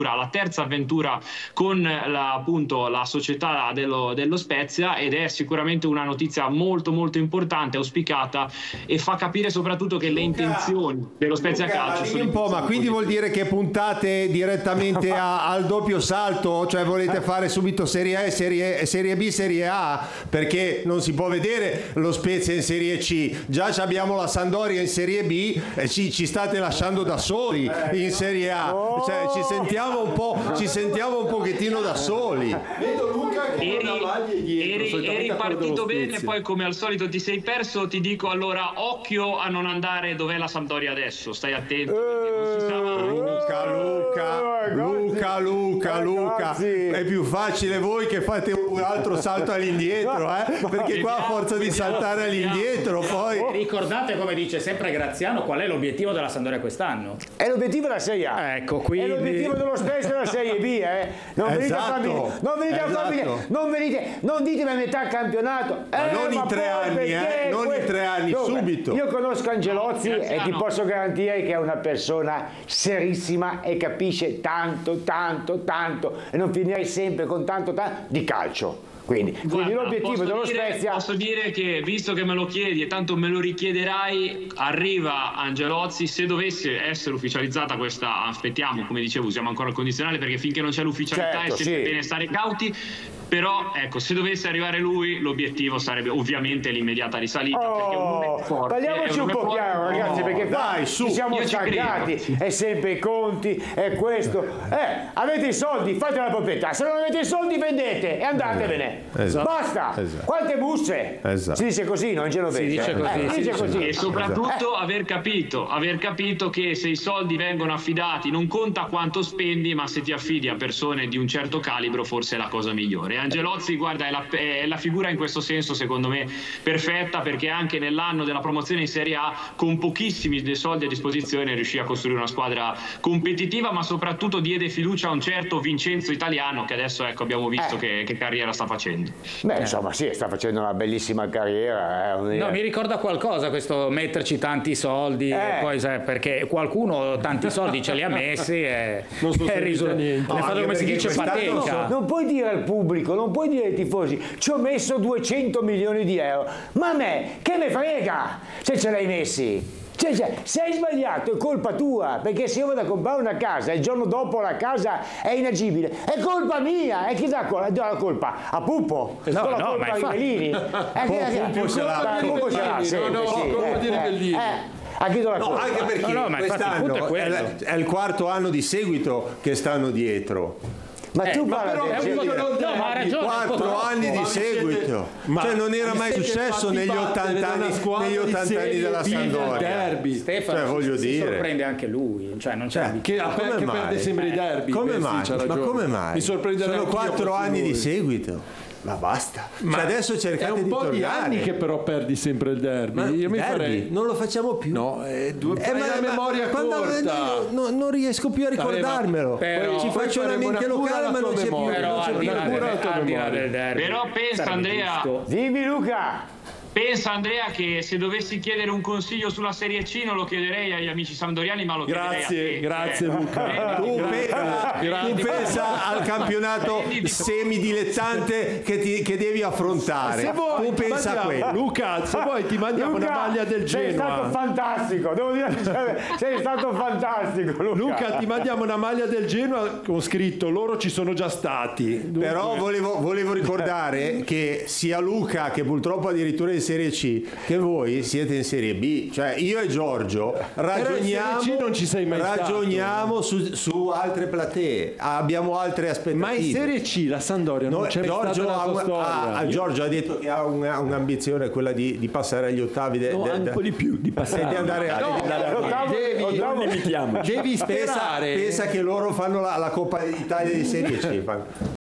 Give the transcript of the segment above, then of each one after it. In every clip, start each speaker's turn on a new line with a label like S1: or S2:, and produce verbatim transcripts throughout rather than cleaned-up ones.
S1: la terza avventura con la, appunto la società dello, dello Spezia, ed è sicuramente una notizia molto molto importante, auspicata, e fa capire soprattutto che le
S2: Luca,
S1: intenzioni dello Spezia
S2: Luca,
S1: Calcio sono
S2: un po', ma quindi vuol dire che puntate direttamente a, al doppio salto, cioè volete fare subito Serie A, Serie, Serie B, Serie A, perché non si può vedere lo Spezia in Serie C, già abbiamo la Sampdoria in Serie B e ci, ci state lasciando da soli in Serie A, cioè ci sentiamo un po', ci sentiamo un pochettino da soli.
S3: Vedo Luca che
S1: eri,
S3: ha una maglia dietro,
S1: eri, eri partito bene, poi come al solito ti sei perso. Ti dico allora, occhio a non andare dov'è la Sampdoria adesso, stai attento, perché non si sa mai.
S2: Luca, Luca, Luca, Luca, Luca, è più facile voi che fate un altro salto all'indietro, eh? Perché qua a forza di saltare all'indietro poi...
S4: Ricordate, come dice sempre Graziano, qual è l'obiettivo della Sampdoria quest'anno?
S5: È l'obiettivo della Serie A.
S4: Ecco, quindi...
S5: È l'obiettivo dello Spezia della Serie B, eh? Non venite
S2: Esatto,
S5: a farmi, non venite
S2: esatto.
S5: a farmi, non venite, non ditemi a metà campionato.
S2: Ma
S5: eh,
S2: non
S5: ma
S2: in tre
S5: poi
S2: anni,
S5: perché
S2: eh? Non
S5: que-
S2: in tre anni,
S5: Dunque,
S2: subito.
S5: Io conosco Angelozzi
S1: Graziano.
S5: e ti posso garantire che è una persona serissima e capisce tanto, tanto, tanto, e non finirei sempre con tanto, tanto di calcio. Quindi, quindi
S1: Guarda,
S5: l'obiettivo
S1: posso
S5: dello
S1: dire,
S5: Spezia...
S1: posso dire che, visto che me lo chiedi e tanto me lo richiederai, arriva Angelozzi. Se dovesse essere ufficializzata questa, aspettiamo, come dicevo, usiamo ancora il condizionale perché finché non c'è l'ufficialità
S5: Certo,
S1: è sempre
S5: sì.
S1: bene stare cauti. Però ecco, se dovesse arrivare lui, l'obiettivo sarebbe ovviamente l'immediata risalita, perché è un nome
S5: Oh,
S1: forte,
S5: parliamoci
S1: è
S5: un po'
S1: nome
S5: chiaro,
S1: forte.
S5: ragazzi, perché qua
S2: dai, su,
S5: ci siamo
S1: io ci
S5: stancati,
S1: credo.
S5: è sempre i conti, è questo. Eh, avete i soldi, fate la proprietà, se non avete i soldi vendete e andatevene.
S2: Esatto.
S5: Basta.
S2: Esatto.
S5: Quante busse?
S2: Esatto.
S5: Si dice così, no? In genovese.
S4: Si dice così,
S5: Eh,
S4: si
S5: si dice
S4: dice
S5: così.
S1: E soprattutto aver capito, aver capito che se i soldi vengono affidati non conta quanto spendi, ma se ti affidi a persone di un certo calibro forse è la cosa migliore. Angelozzi, guarda, è la, è la figura in questo senso secondo me perfetta, perché anche nell'anno della promozione in Serie A con pochissimi dei soldi a disposizione riuscì a costruire una squadra competitiva, ma soprattutto diede fiducia a un certo Vincenzo Italiano che adesso ecco abbiamo visto
S5: Eh.
S1: che, che carriera sta facendo.
S5: Beh, insomma, sì, sta facendo una bellissima carriera. Eh,
S4: No, mi ricorda qualcosa questo metterci tanti soldi,
S5: Eh.
S4: e poi sai, perché qualcuno tanti soldi ce li ha messi e
S3: Non sono
S4: è
S3: serviti
S4: risu-
S3: a niente.
S4: è
S2: No,
S4: fatto
S2: anche
S4: come si
S2: perché
S4: dice
S2: quest'anno
S4: fatica.
S5: Non puoi dire al pubblico, non puoi dire ai tifosi, ci ho messo duecento milioni di euro, ma a me che me frega se ce l'hai messi? Cioè, cioè, se hai sbagliato è colpa tua, perché se io vado a comprare una casa e il giorno dopo la casa è inagibile, è colpa mia, e chi dà la, dà la colpa? A Puppo?
S4: No,
S5: Do la
S4: no,
S5: colpa
S4: ma
S5: ai
S4: infatti-
S5: Rivellini? Eh, chi-
S2: Puppo ce l'ha,
S5: Puppo
S2: Puppo
S5: ce l'ha,
S3: Rivellini,
S5: sempre,
S3: no, no,
S5: sì,
S3: come
S5: eh,
S3: dire
S5: eh,
S3: Rivellini.
S5: eh. A chi do la
S2: No,
S5: colpa?
S2: anche perché
S4: No, no, ma infatti il punto è
S2: quest'anno è,
S4: quello.
S2: la- è il quarto anno di seguito che stanno dietro.
S5: Ma tu
S4: ma
S5: parla
S3: però
S5: del
S3: è un
S5: genere.
S3: po' non
S4: No, ma ha ragione.
S2: Quattro anni di
S3: Ma vi siete-
S2: seguito,
S3: ma
S2: cioè non era
S3: vi
S2: mai
S3: siete
S2: successo
S3: fatti
S2: negli
S3: battere
S2: ottanta
S3: da una
S2: anni,
S3: squadra
S2: negli
S3: di
S2: ottanta anni
S3: Serie
S2: della
S3: B del
S2: Sampdoria.
S3: derby.
S4: Stefano
S2: Cioè, voglio
S4: si, si
S2: dire.
S4: sorprende anche lui, cioè non c'è
S2: Cioè,
S3: che,
S2: Ma come
S3: che
S2: mai?
S3: perde sempre i derby.
S2: Come
S3: Beh, sì,
S2: mai?
S3: c'ha
S2: Ma
S3: ragione.
S2: come mai?
S3: Mi sorprenderà
S2: Sono
S3: anch'io
S2: quattro
S3: fossi
S2: anni
S3: lui.
S2: di seguito. Ma basta.
S3: Ma
S2: Cioè adesso cercate
S3: è un
S2: di
S3: po' di
S2: tornare.
S3: anni che però perdi sempre il derby.
S2: Ma
S3: Io mi
S2: derby,
S3: farei
S2: non lo facciamo più.
S3: no, è due
S2: Eh,
S3: hai
S2: ma-
S3: la
S2: ma-
S3: memoria
S2: quando-
S3: corta.
S2: no, non riesco più a ricordarmelo.
S4: però-
S2: Ci
S3: poi
S2: faccio una
S3: faremo
S2: mente
S3: una cura
S2: locale,
S3: alla
S2: ma non
S3: tua
S2: c'è più.
S3: memoria.
S4: però
S2: non c'è
S4: al di
S2: più.
S4: là,
S3: una cura
S4: del,
S3: alla tua
S4: al di là
S3: memoria.
S4: del derby
S1: Però pensa,
S4: sarebbe
S1: Andrea,
S4: giusto.
S5: Dimmi Luca.
S1: Pensa Andrea che se dovessi chiedere un consiglio sulla Serie C non lo chiederei agli amici sampdoriani, ma lo chiederei
S3: Grazie,
S1: a te.
S3: grazie,
S1: Eh,
S3: Luca.
S1: prendi-
S2: Tu,
S3: Grazie,
S2: pensa,
S3: grazie.
S2: tu pensa al campionato semidilettante che, ti, che devi affrontare.
S3: Se vuoi,
S2: tu
S3: ti
S2: pensa a
S3: mandiamo-
S2: quello.
S3: Luca, se vuoi ti mandiamo
S5: Luca,
S3: una maglia del
S5: sei stato
S3: Genoa.
S5: fantastico, devo dire, sei stato fantastico, Luca.
S3: Luca, ti mandiamo una maglia del Genoa con scritto loro ci sono già stati. Dunque,
S2: Però volevo, volevo ricordare che sia Luca, che purtroppo addirittura in Serie C, che voi siete in Serie B. Cioè io e Giorgio ragioniamo,
S3: Serie C non ci sei mai
S2: ragioniamo su, su altre platee, abbiamo altre aspettative.
S3: ma in Serie C la Sampdoria non
S2: No,
S3: c'è mai stata
S2: Giorgio,
S3: nella
S2: ha,
S3: sua
S2: un-
S3: storia.
S2: ha- ha- Giorgio ha detto che ha una- un'ambizione, quella di, di passare agli ottavi de-
S3: No,
S2: de-
S3: un
S2: de-
S3: po' di più di
S2: e
S3: passare.
S2: di andare a,
S3: No,
S2: di andare a-
S5: Ottavo-
S3: devi,
S5: ottavo-
S3: devi
S2: pensa,
S3: sperare.
S2: pensa che loro fanno la, la Coppa d'Italia di Serie C. fanno.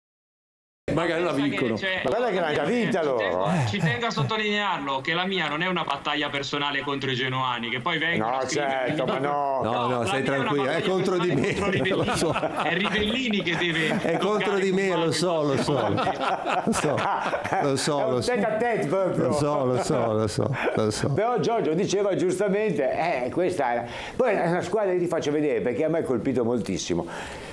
S3: Magari la
S1: Pensa
S3: vincono.
S1: che, cioè,
S5: Ma guarda che l'hanno già vinta
S1: ci
S5: loro,
S1: tengo,
S5: eh.
S1: ci tengo a sottolinearlo che la mia non è una battaglia personale contro i genuani, che poi vengono
S5: No,
S1: a scrivere-
S5: certo, ma no.
S2: No, no,
S1: la
S2: stai
S1: mia è una
S2: tranquillo, è
S1: battaglia
S2: contro di
S1: personale
S2: me,
S1: contro Rivellini.
S2: lo so.
S1: È Rivellini che deve
S2: È contro
S1: toccare
S2: di
S1: i
S2: me, lo
S1: comandi.
S2: so, lo so, lo so, lo so,
S5: È
S2: lo
S5: un
S2: so,
S5: tête a tête proprio.
S2: lo so, lo so, lo so, lo so.
S5: Però Giorgio diceva giustamente, eh, questa è... Poi è una squadra che ti faccio vedere perché a me ha colpito moltissimo.